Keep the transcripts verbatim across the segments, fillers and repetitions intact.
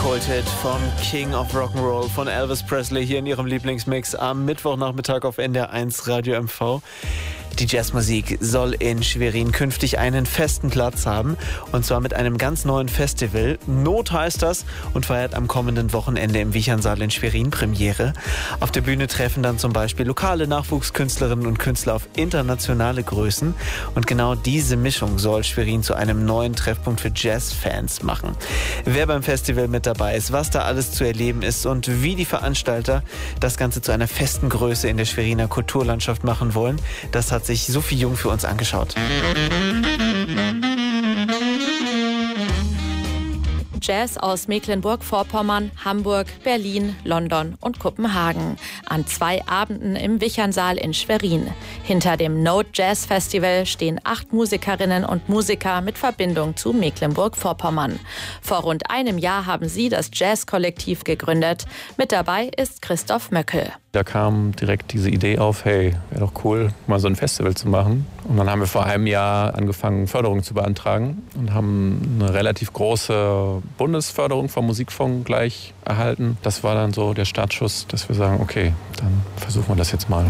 Kulthit vom King of Rock'n'Roll von Elvis Presley hier in ihrem Lieblingsmix am Mittwochnachmittag auf N D R eins Radio M V. Die Jazzmusik soll in Schwerin künftig einen festen Platz haben, und zwar mit einem ganz neuen Festival. Not heißt das und feiert am kommenden Wochenende im Wichernsaal in Schwerin Premiere. Auf der Bühne treffen dann zum Beispiel lokale Nachwuchskünstlerinnen und Künstler auf internationale Größen, und genau diese Mischung soll Schwerin zu einem neuen Treffpunkt für Jazzfans machen. Wer beim Festival mit dabei ist, was da alles zu erleben ist und wie die Veranstalter das Ganze zu einer festen Größe in der Schweriner Kulturlandschaft machen wollen, das hat sich Sophie Jung für uns angeschaut. Jazz aus Mecklenburg-Vorpommern, Hamburg, Berlin, London und Kopenhagen. An zwei Abenden im Wichernsaal in Schwerin. Hinter dem Note Jazz Festival stehen acht Musikerinnen und Musiker mit Verbindung zu Mecklenburg-Vorpommern. Vor rund einem Jahr haben sie das Jazz-Kollektiv gegründet. Mit dabei ist Christoph Möckel. Da kam direkt diese Idee auf, hey, wäre doch cool, mal so ein Festival zu machen. Und dann haben wir vor einem Jahr angefangen, Förderung zu beantragen und haben eine relativ große Bundesförderung vom Musikfonds gleich erhalten. Das war dann so der Startschuss, dass wir sagen, okay, dann versuchen wir das jetzt mal.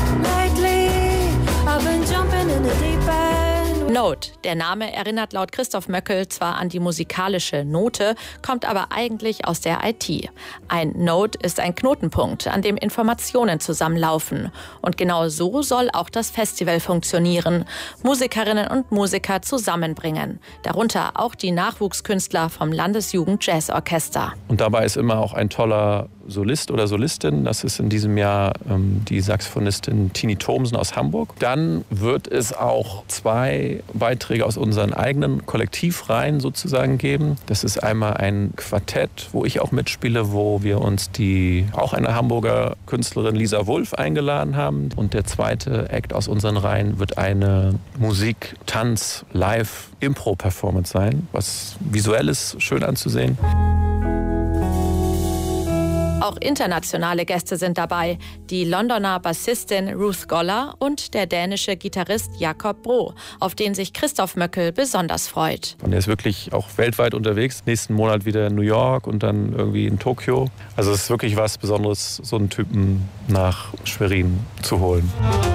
Note. Der Name erinnert laut Christoph Möckel zwar an die musikalische Note, kommt aber eigentlich aus der I T. Ein Node ist ein Knotenpunkt, an dem Informationen zusammenlaufen. Und genau so soll auch das Festival funktionieren. Musikerinnen und Musiker zusammenbringen. Darunter auch die Nachwuchskünstler vom Landesjugend-Jazz-Orchester. Und dabei ist immer auch ein toller Solist oder Solistin. Das ist in diesem Jahr ähm, die Saxophonistin Tini Thomsen aus Hamburg. Dann wird es auch zwei Beiträge aus unseren eigenen Kollektivreihen sozusagen geben. Das ist einmal ein Quartett, wo ich auch mitspiele, wo wir uns die auch eine Hamburger Künstlerin Lisa Wulff eingeladen haben. Und der zweite Act aus unseren Reihen wird eine Musik-, Tanz-, Live-, Impro-Performance sein, was visuell ist, schön anzusehen. Auch internationale Gäste sind dabei. Die Londoner Bassistin Ruth Goller und der dänische Gitarrist Jakob Bro, auf den sich Christoph Möckel besonders freut. Und er ist wirklich auch weltweit unterwegs. Nächsten Monat wieder in New York und dann irgendwie in Tokio. Also es ist wirklich was Besonderes, so einen Typen nach Schwerin zu holen.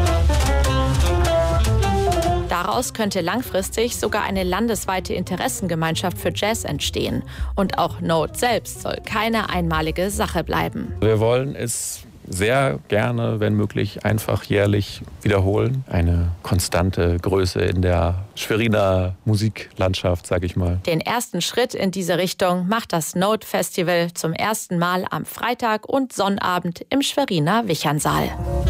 Daraus könnte langfristig sogar eine landesweite Interessengemeinschaft für Jazz entstehen. Und auch Note selbst soll keine einmalige Sache bleiben. Wir wollen es sehr gerne, wenn möglich, einfach jährlich wiederholen. Eine konstante Größe in der Schweriner Musiklandschaft, sag ich mal. Den ersten Schritt in diese Richtung macht das Note Festival zum ersten Mal am Freitag und Sonnabend im Schweriner Wichernsaal.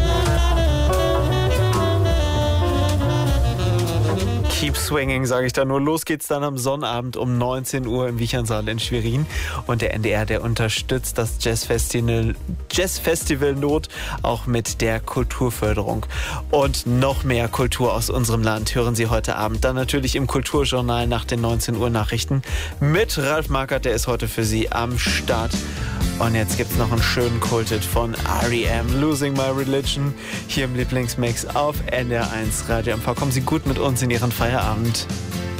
Keep swinging, sage ich da nur. Los geht's dann am Sonnabend um neunzehn Uhr im Wichernsaal in Schwerin. Und der N D R, der unterstützt das Jazzfestival, Jazzfestival Not auch mit der Kulturförderung. Und noch mehr Kultur aus unserem Land hören Sie heute Abend. Dann natürlich im Kulturjournal nach den neunzehn Uhr Nachrichten mit Ralf Markert, der ist heute für Sie am Start. Und jetzt gibt's noch einen schönen Kulthit von R E M, Losing My Religion, hier im Lieblingsmix auf N D R eins Radio M V. Kommen Sie gut mit uns in Ihren Feierabend.